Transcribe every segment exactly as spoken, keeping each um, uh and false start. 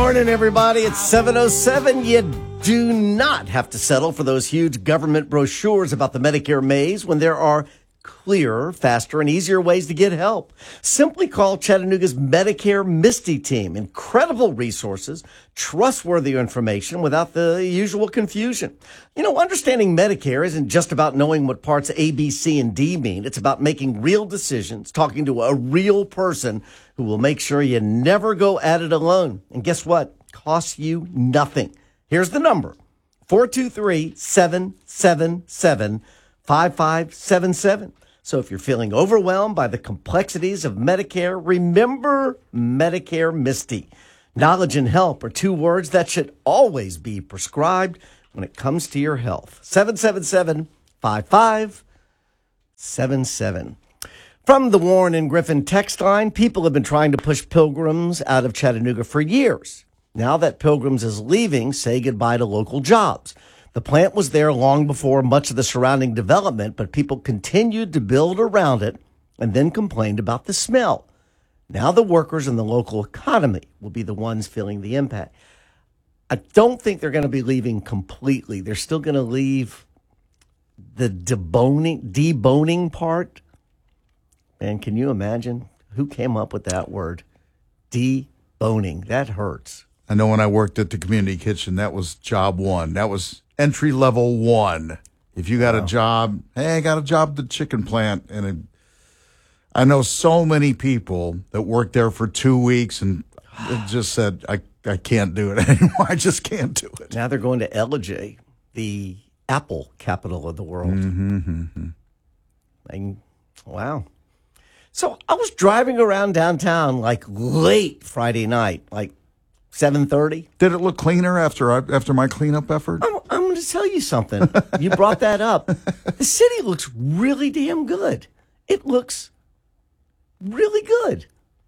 morning, everybody. It's seven oh seven. You do not have to settle for those huge government brochures about the Medicare maze when there are clearer, faster, and easier ways to get help. Simply call Chattanooga's Medicare Misty team. Incredible resources, trustworthy information without the usual confusion. You know, understanding Medicare isn't just about knowing what parts A, B, C, and D mean. It's about making real decisions, talking to a real person who will make sure you never go at it alone. And guess what? Costs you nothing. Here's the number, four two three, seven seven seven, five five seven seven. So if you're feeling overwhelmed by the complexities of Medicare, remember Medicare Misty. Knowledge and help are two words that should always be prescribed when it comes to your health. seven seven seven, five five seven seven. From the Warren and Griffin text line, people have been trying to push Pilgrims out of Chattanooga for years. Now that Pilgrims is leaving, say goodbye to local jobs. The plant was there long before much of the surrounding development, but people continued to build around it and then complained about the smell. Now the workers in the local economy will be the ones feeling the impact. I don't think they're going to be leaving completely. They're still going to leave the deboning, deboning part. And can you imagine who came up with that word? Deboning. That hurts. I know when I worked at the community kitchen, that was job one. That was entry level one. If you got wow. a job, hey, I got a job at the chicken plant. And it, I know so many people that worked there for two weeks and it just said, I, I can't do it anymore. I just can't do it. Now they're going to L J, the Apple capital of the world. Mm-hmm, mm-hmm. And, wow. So I was driving around downtown like late Friday night, like seven thirty. Did it look cleaner after I, after my cleanup effort? I'm, I'm going to tell you something. You brought that up. The city looks really damn good. It looks really good.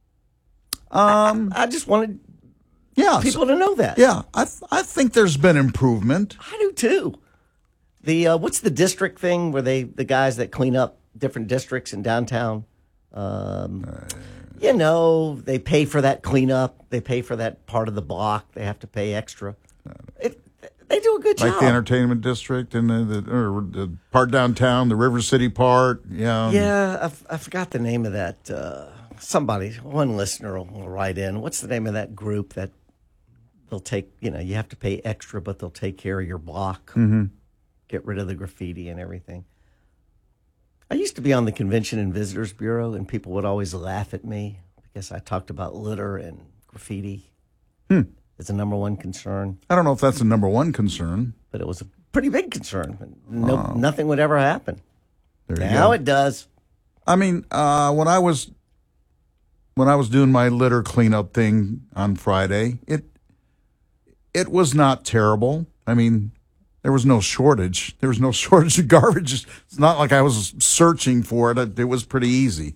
Um, I, I just wanted yeah, people so, to know that. Yeah, I th- I think there's been improvement. I do too. The uh, what's the district thing where they the guys that clean up different districts in downtown? Um, uh, You know, they pay for that cleanup. They pay for that part of the block. They have to pay extra. It, they do a good like job. Like the entertainment district and the, the, or the part downtown, the River City part. Yeah. Yeah, I, f- I forgot the name of that. Uh, somebody, one listener will, will write in. What's the name of that group that they'll take, you know, you have to pay extra, but they'll take care of your block, mm-hmm. get rid of the graffiti and everything. I used to be on the Convention and Visitors Bureau, and people would always laugh at me because I talked about litter and graffiti. Hmm. It's a number one concern. I don't know if that's the number one concern. But it was a pretty big concern. No, wow. Nothing would ever happen. There you now go. it does. I mean, uh, when I was when I was doing my litter cleanup thing on Friday, it it was not terrible. I mean, there was no shortage. There was no shortage of garbage. It's not like I was searching for it. It was pretty easy.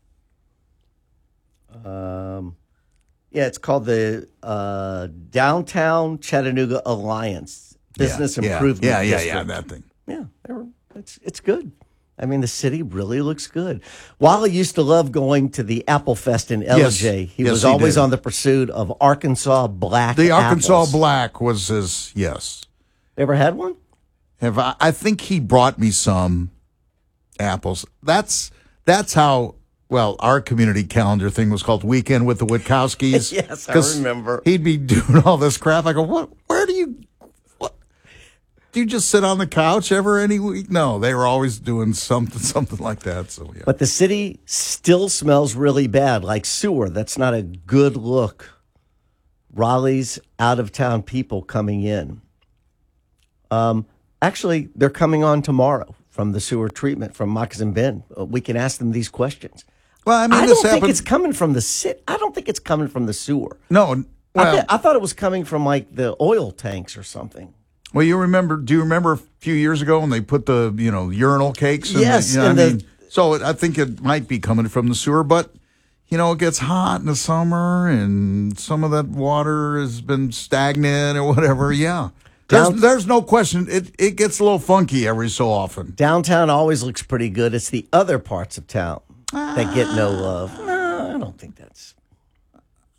Um, yeah, it's called the uh, Downtown Chattanooga Alliance Business yeah, Improvement yeah, yeah, District. yeah, yeah, that thing. Yeah, it's it's good. I mean, the city really looks good. Wally used to love going to the Apple Fest in L J. Yes, he yes, was he always did. on the pursuit of Arkansas black The Arkansas apples. black was his, yes. Ever had one? Have I, I think he brought me some apples. That's that's how, well, our community calendar thing was called Weekend with the Witkowskis. Yes, I remember. He'd be doing all this crap. I go, what? Where do you, what? Do you just sit on the couch ever any week? No, they were always doing something, something like that. So yeah. But the city still smells really bad, like sewer. That's not a good look. Raleigh's out-of-town people coming in. Um, actually, they're coming on tomorrow from the sewer treatment from Moccasin Bend. Uh, we can ask them these questions. Well, I mean, I this don't happened. think it's coming from the city. I don't think it's coming from the sewer. No, I, well, th- I thought it was coming from like the oil tanks or something. well, you remember? Do you remember a few years ago when they put the you know urinal cakes? In Yes, the, you know, and I the- mean, so it, I think it might be coming from the sewer, but you know, it gets hot in the summer, and some of that water has been stagnant or whatever. Yeah. There's, Down- there's no question. It it gets a little funky every so often. Downtown always looks pretty good. It's the other parts of town that get no love. No, I don't think that's.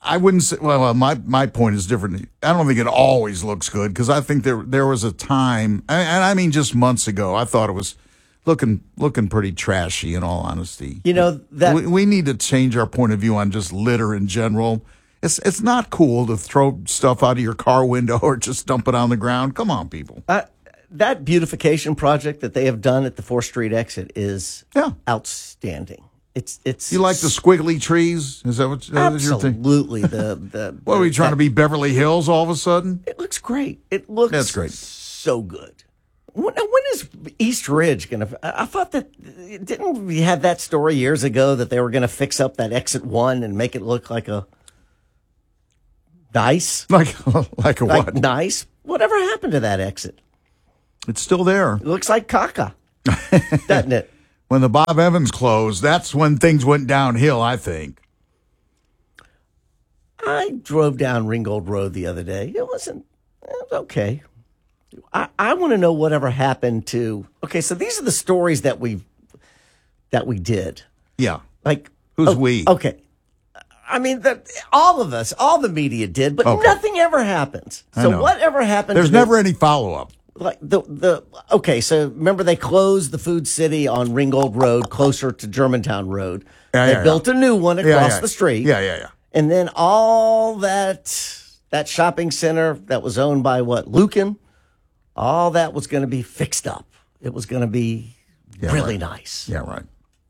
I wouldn't say. Well, well, my my point is different. I don't think it always looks good because I think there there was a time, and and I mean just months ago, I thought it was looking looking pretty trashy. In all honesty, You know, that we, we need to change our point of view on just litter in general. It's it's not cool to throw stuff out of your car window or just dump it on the ground. Come on, people. uh, that beautification project that they have done at the fourth Street exit is Yeah. outstanding. It's it's You like the squiggly trees? Is that what, that was your thing? absolutely the the. What are we the- trying that- to be, Beverly Hills all of a sudden? It looks great. It looks That's great. So good. When, when is East Ridge going to? I I thought that didn't we have that story years ago that they were going to fix up that exit one and make it look like a nice, Like like a like what? nice. Whatever happened to that exit? It's still there. It looks like caca, doesn't it? When the Bob Evans closed, that's when things went downhill, I think. I drove down Ringgold Road the other day. It wasn't it was okay. I, I want to know whatever happened to. Okay, so these are the stories that we that we did. Yeah. Like Who's oh, we? Okay, I mean the, all of us, all the media did, but Okay. nothing ever happens. I So know. whatever happened? There's to the- never any follow-up. like the the okay. So remember they closed the Food City on Ringgold Road, closer to Germantown Road. Yeah, they yeah, built a new one Yeah, across yeah. the street. Yeah, yeah, yeah. And then all that that shopping center that was owned by what, Lucan, all that was going to be fixed up. It was going to be Yeah, really right. nice. Yeah, right.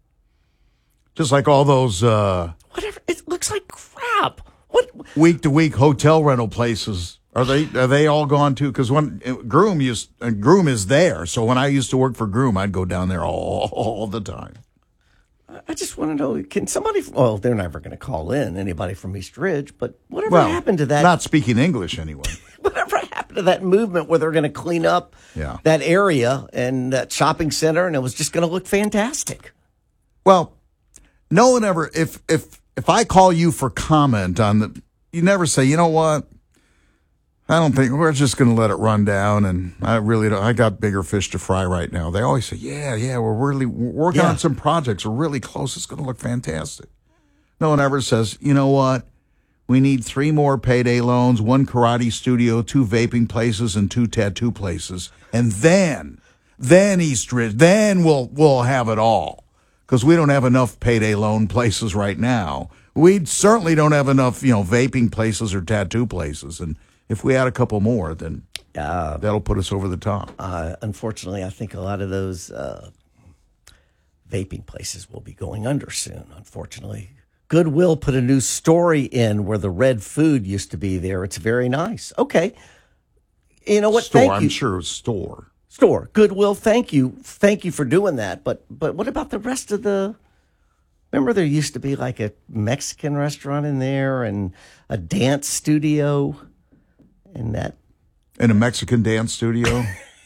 Just like all those uh, Whatever. It looks like crap. What? week-to-week hotel rental places, are they are they all gone too? Because when uh, Groom used uh, Groom is there, so when I used to work for Groom, I'd go down there all, all the time. I just want to know, can somebody, well, they're never going to call in anybody from East Ridge, but whatever Well, happened to that? not speaking English anyway. Whatever happened to that movement where they're going to clean up Yeah. that area and that shopping center, and it was just going to look fantastic? Well, no one ever. If if if I call you for comment on the, you never say, you know what? I don't think we're just going to let it run down, and I really don't. I got bigger fish to fry right now. They always say, yeah, yeah, we're really we're working Yeah. on some projects. We're really close. It's going to look fantastic. No one ever says, you know what? We need three more payday loans, one karate studio, two vaping places, and two tattoo places, and then, then East Ridge, then we'll we'll have it all, because we don't have enough payday loan places right now. We certainly don't have enough, you know, vaping places or tattoo places, and if we add a couple more, then Uh, that'll put us over the top. uh, unfortunately, I think a lot of those uh, vaping places will be going under soon, unfortunately. Goodwill put a new story in where the red food used to be there. It's very nice. Okay. You know what? Store, Thank I'm you. sure, store. Store. Goodwill, thank you. Thank you for doing that. But but what about the rest of the, remember there used to be like a Mexican restaurant in there and a dance studio and that. In a Mexican dance studio.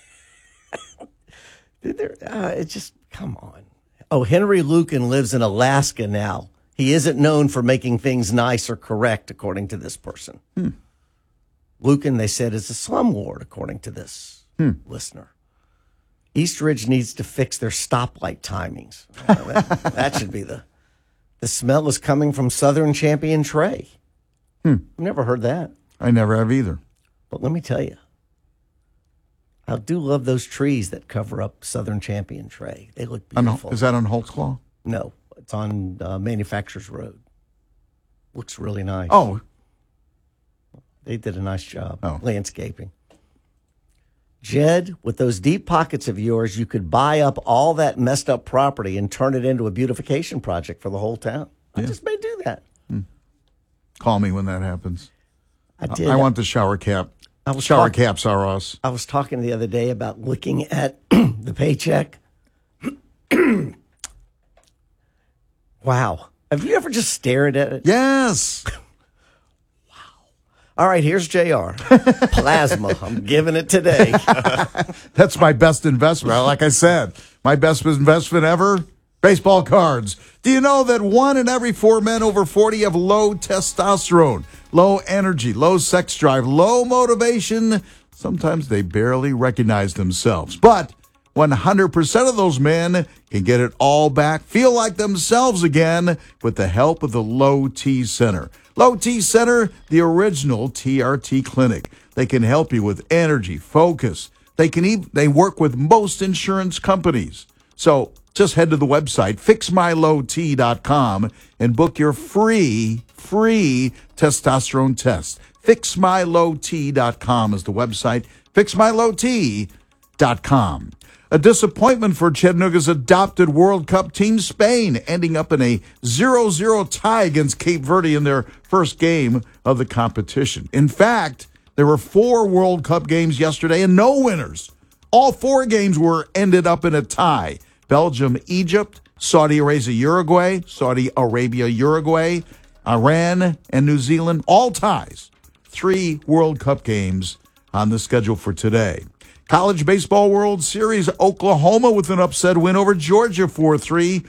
There, uh, it just, come on. Oh, Henry Lucan lives in Alaska now. He isn't known for making things nice or correct, according to this person. Hmm. Lucan, they said, is a slumlord, according to this Hmm. listener. East Ridge needs to fix their stoplight timings. Well, that, that should be the. The smell is coming from Southern Champion Trey. Hmm. I've never heard that. I never have either. But let me tell you, I do love those trees that cover up Southern Champion Trey. They look On- beautiful. Is that on Holtzclaw? No, it's on uh, Manufacturers Road. Looks really nice. Oh, They did a nice job Oh. landscaping. Jed, with those deep pockets of yours, you could buy up all that messed up property and turn it into a beautification project for the whole town. I Yeah. just may do that. call me when that happens. I did. I want the shower cap. I was Shower talk- caps are us. I was talking the other day about looking at the paycheck. Wow. Have you ever just stared at it? Yes. All right, here's J R. Plasma. I'm giving it today. That's my best investment. Like I said, my best investment ever, baseball cards. Do you know that one in every four men over forty have low testosterone, low energy, low sex drive, low motivation? Sometimes they barely recognize themselves. But one hundred percent of those men can get it all back, feel like themselves again with the help of the Low T Center. Low T Center, the original T R T clinic. They can help you with energy, focus. They can even, they work with most insurance companies. So just head to the website, fix my low t dot com, and book your free, free testosterone test. fix my low t dot com is the website, fix my low t dot com. A disappointment for Chattanooga's adopted World Cup team, Spain, ending up in a zero zero tie against Cape Verde in their first game of the competition. In fact, there were four World Cup games yesterday and no winners. All four games were ended up in a tie. Belgium, Egypt, Saudi Arabia, Uruguay, Saudi Arabia, Uruguay, Iran, and New Zealand, all ties. Three World Cup games on the schedule for today. College Baseball World Series, Oklahoma with an upset win over Georgia four three.